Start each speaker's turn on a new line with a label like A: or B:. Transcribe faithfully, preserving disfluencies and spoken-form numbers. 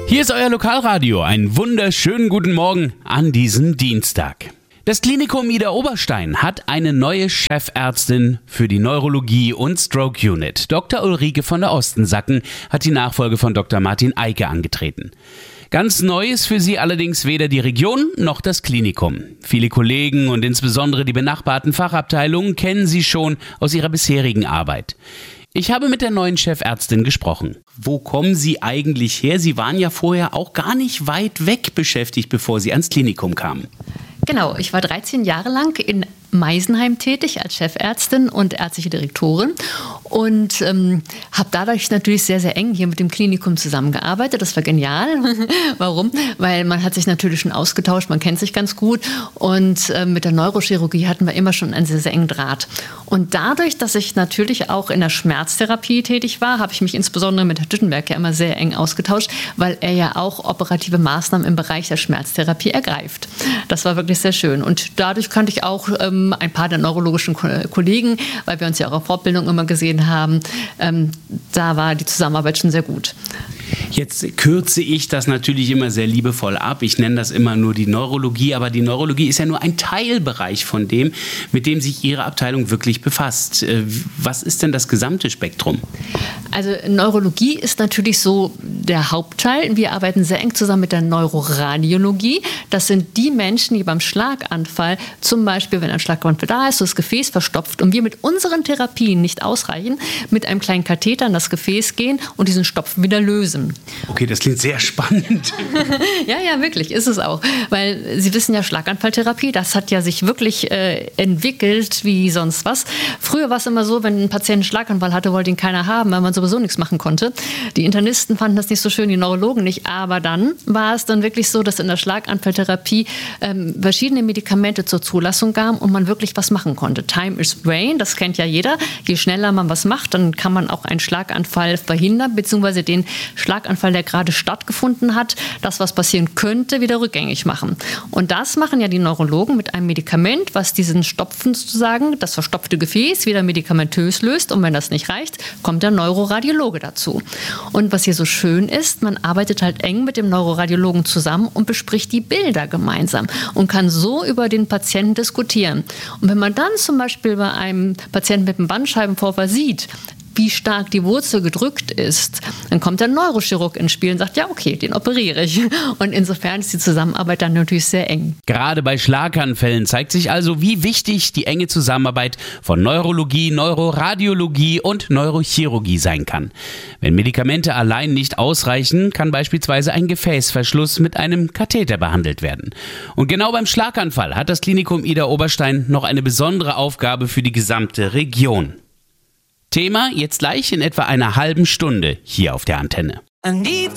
A: Hier ist euer Lokalradio. Einen wunderschönen guten Morgen an diesem Dienstag. Das Klinikum Idar-Oberstein hat eine neue Chefärztin für die Neurologie und Stroke Unit. Doktor Ulrike von der Ostensacken hat die Nachfolge von Doktor Martin Eike angetreten. Ganz neu ist für sie allerdings weder die Region noch das Klinikum. Viele Kollegen und insbesondere die benachbarten Fachabteilungen kennen sie schon aus ihrer bisherigen Arbeit. Ich habe mit der neuen Chefärztin gesprochen. Wo kommen Sie eigentlich her? Sie waren ja vorher auch gar nicht weit weg beschäftigt, bevor Sie ans Klinikum kamen.
B: Genau, ich war dreizehn Jahre lang in Meisenheim tätig als Chefärztin und ärztliche Direktorin und ähm, habe dadurch natürlich sehr, sehr eng hier mit dem Klinikum zusammengearbeitet. Das war genial. Warum? Weil man hat sich natürlich schon ausgetauscht, man kennt sich ganz gut und äh, mit der Neurochirurgie hatten wir immer schon einen sehr, sehr engen Draht. Und dadurch, dass ich natürlich auch in der Schmerztherapie tätig war, habe ich mich insbesondere mit Herrn Düttenberg ja immer sehr eng ausgetauscht, weil er ja auch operative Maßnahmen im Bereich der Schmerztherapie ergreift. Das war wirklich sehr schön. Und dadurch kannte ich auch ähm, ein paar der neurologischen Kollegen, weil wir uns ja auch auf Fortbildung immer gesehen haben. Ähm, da war die Zusammenarbeit schon sehr gut.
A: Jetzt kürze ich das natürlich immer sehr liebevoll ab. Ich nenne das immer nur die Neurologie, aber die Neurologie ist ja nur ein Teilbereich von dem, mit dem sich Ihre Abteilung wirklich befasst. Was ist denn das gesamte Spektrum?
B: Also Neurologie ist natürlich so der Hauptteil. Wir arbeiten sehr eng zusammen mit der Neuroradiologie. Das sind die Menschen, die beim Schlaganfall, zum Beispiel, wenn ein Schlaganfall da ist, das Gefäß verstopft und wir mit unseren Therapien nicht ausreichen, mit einem kleinen Katheter in das Gefäß gehen und diesen Stopfen wieder lösen.
A: Okay, das klingt sehr spannend.
B: Ja, ja, wirklich, ist es auch. Weil Sie wissen ja, Schlaganfalltherapie, das hat ja sich wirklich äh, entwickelt wie sonst was. Früher war es immer so, wenn ein Patient einen Schlaganfall hatte, wollte ihn keiner haben, weil man sowieso nichts machen konnte. Die Internisten fanden das nicht so schön, die Neurologen nicht. Aber dann war es dann wirklich so, dass in der Schlaganfalltherapie ähm, verschiedene Medikamente zur Zulassung kamen und man wirklich was machen konnte. Time is brain, das kennt ja jeder. Je schneller man was macht, dann kann man auch einen Schlaganfall verhindern, beziehungsweise den Schlaganfall, der gerade stattgefunden hat, das, was passieren könnte, wieder rückgängig machen. Und das machen ja die Neurologen mit einem Medikament, was diesen Stopfen sozusagen, das verstopfte Gefäß, wieder medikamentös löst. Und wenn das nicht reicht, kommt der Neuroradiologe dazu. Und was hier so schön ist, man arbeitet halt eng mit dem Neuroradiologen zusammen und bespricht die Bilder gemeinsam und kann so über den Patienten diskutieren. Und wenn man dann zum Beispiel bei einem Patienten mit einem Bandscheibenvorfall sieht, wie stark die Wurzel gedrückt ist, dann kommt der Neurochirurg ins Spiel und sagt, ja okay, den operiere ich. Und insofern ist die Zusammenarbeit dann natürlich sehr eng.
A: Gerade bei Schlaganfällen zeigt sich also, wie wichtig die enge Zusammenarbeit von Neurologie, Neuroradiologie und Neurochirurgie sein kann. Wenn Medikamente allein nicht ausreichen, kann beispielsweise ein Gefäßverschluss mit einem Katheter behandelt werden. Und genau beim Schlaganfall hat das Klinikum Idar-Oberstein noch eine besondere Aufgabe für die gesamte Region. Thema jetzt gleich in etwa einer halben Stunde hier auf der Antenne.